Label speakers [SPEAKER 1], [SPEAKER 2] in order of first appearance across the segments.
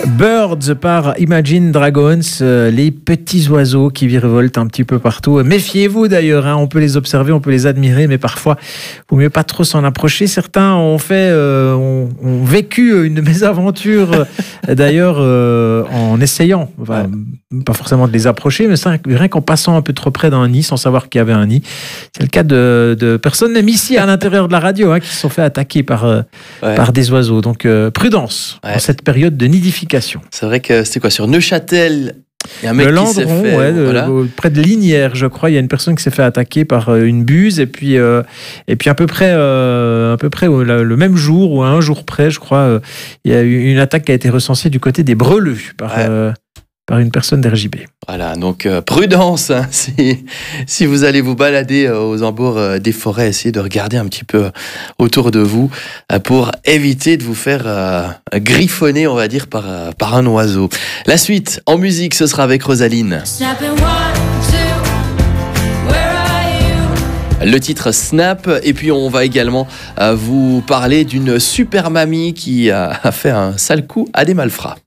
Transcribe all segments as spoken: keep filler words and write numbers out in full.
[SPEAKER 1] Birds par Imagine Dragons, euh, les petits oiseaux qui virevoltent un petit peu partout. Méfiez-vous d'ailleurs, hein, on peut les observer, on peut les admirer, mais parfois, il vaut mieux pas trop s'en approcher. Certains ont fait, euh, ont, ont vécu une mésaventure, euh, d'ailleurs, euh, en essayant, enfin, ouais. pas forcément de les approcher, mais ça, rien qu'en passant un peu trop près d'un nid, sans savoir qu'il y avait un nid. C'est le cas de, de personnes, même ici à l'intérieur de la radio, hein, qui se sont fait attaquer par, euh, ouais. par des oiseaux. Donc, euh, prudence ouais. en cette période de nidification.
[SPEAKER 2] C'est vrai que c'était quoi sur Neuchâtel, il y a un mec
[SPEAKER 1] le
[SPEAKER 2] qui s'est
[SPEAKER 1] Landron,
[SPEAKER 2] fait
[SPEAKER 1] ouais,
[SPEAKER 2] voilà.
[SPEAKER 1] de, près de Lignières, je crois, il y a une personne qui s'est fait attaquer par une buse et puis euh, et puis à peu près euh, à peu près le, le même jour ou à un jour près, je crois, euh, il y a eu une attaque qui a été recensée du côté des Breleux par ouais. euh, par une personne d'R J B.
[SPEAKER 2] Voilà, donc euh, prudence, hein, si, si vous allez vous balader euh, aux abords euh, des forêts, essayez de regarder un petit peu euh, autour de vous euh, pour éviter de vous faire euh, griffonner, on va dire, par, euh, par un oiseau. La suite, en musique, ce sera avec Rosaline. Le titre Snap, et puis on va également euh, vous parler d'une super mamie qui a, a fait un sale coup à des malfrats.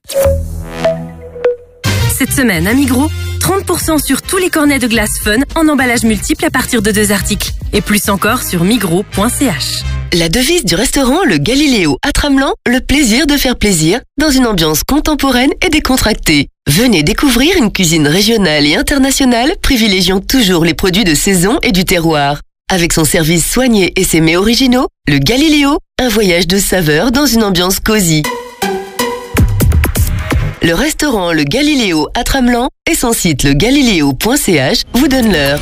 [SPEAKER 3] Cette semaine à Migros, trente pour cent sur tous les cornets de glace Fun en emballage multiple à partir de deux articles. Et plus encore sur migros point c h.
[SPEAKER 4] La devise du restaurant Le Galiléo à Tramelan, le plaisir de faire plaisir dans une ambiance contemporaine et décontractée. Venez découvrir une cuisine régionale et internationale privilégiant toujours les produits de saison et du terroir. Avec son service soigné et ses mets originaux, Le Galiléo, un voyage de saveurs dans une ambiance cosy. Le restaurant Le Galiléo à Tramelan et son site le galiléo point c h vous donnent l'heure.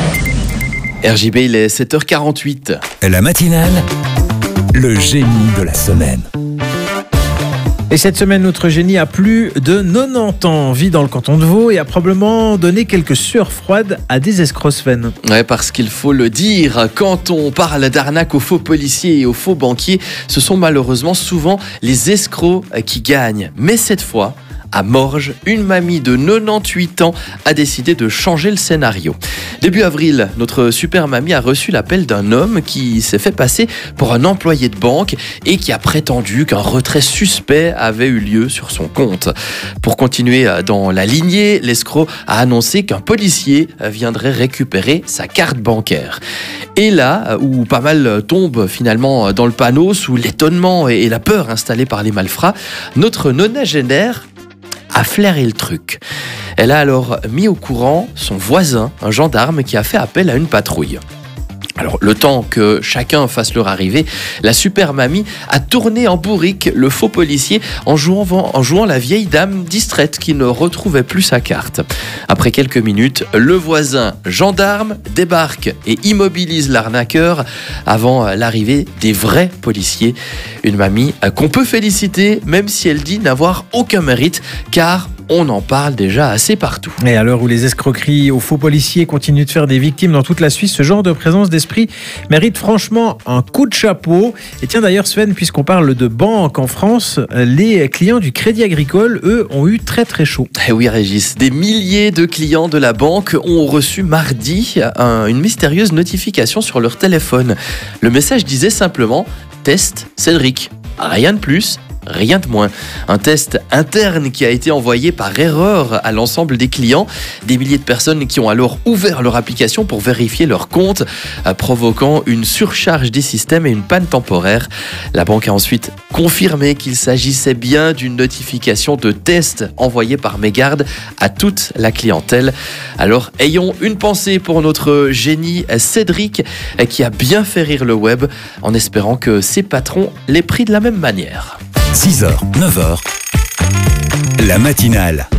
[SPEAKER 2] R J B, il est sept heures quarante-huit.
[SPEAKER 5] La matinale, le génie de la semaine.
[SPEAKER 1] Et cette semaine, notre génie a plus de quatre-vingt-dix ans, vit dans le canton de Vaud et a probablement donné quelques sueurs froides à des escrocs, Sven.
[SPEAKER 2] Ouais, parce qu'il faut le dire, quand on parle d'arnaque aux faux policiers et aux faux banquiers, ce sont malheureusement souvent les escrocs qui gagnent. Mais cette fois, à Morges, une mamie de quatre-vingt-dix-huit ans a décidé de changer le scénario. Début avril, notre super mamie a reçu l'appel d'un homme qui s'est fait passer pour un employé de banque et qui a prétendu qu'un retrait suspect avait eu lieu sur son compte. Pour continuer dans la lignée, l'escroc a annoncé qu'un policier viendrait récupérer sa carte bancaire. Et là, où pas mal tombe finalement dans le panneau sous l'étonnement et la peur installée par les malfrats, notre nonagénaire a flairé le truc. Elle a alors mis au courant son voisin, un gendarme qui a fait appel à une patrouille. Alors, le temps que chacun fasse leur arrivée, la super mamie a tourné en bourrique le faux policier en jouant, en jouant la vieille dame distraite qui ne retrouvait plus sa carte. Après quelques minutes, le voisin gendarme débarque et immobilise l'arnaqueur avant l'arrivée des vrais policiers. Une mamie qu'on peut féliciter, même si elle dit n'avoir aucun mérite, car on en parle déjà assez partout.
[SPEAKER 1] Et à l'heure où les escroqueries aux faux policiers continuent de faire des victimes dans toute la Suisse, ce genre de présence d'esprit mérite franchement un coup de chapeau. Et tiens d'ailleurs Sven, puisqu'on parle de banque en France, les clients du Crédit Agricole, eux, ont eu très très chaud.
[SPEAKER 2] Et oui Régis, des milliers de clients de la banque ont reçu mardi un, une mystérieuse notification sur leur téléphone. Le message disait simplement « Test Cédric ». Rien de plus, rien de moins. Un test interne qui a été envoyé par erreur à l'ensemble des clients. Des milliers de personnes qui ont alors ouvert leur application pour vérifier leur compte, provoquant une surcharge des systèmes et une panne temporaire. La banque a ensuite confirmé qu'il s'agissait bien d'une notification de test envoyée par mégarde à toute la clientèle. Alors, ayons une pensée pour notre génie Cédric qui a bien fait rire le web en espérant que ses patrons l'aient pris de la même manière.
[SPEAKER 5] six heures, neuf heures, la matinale.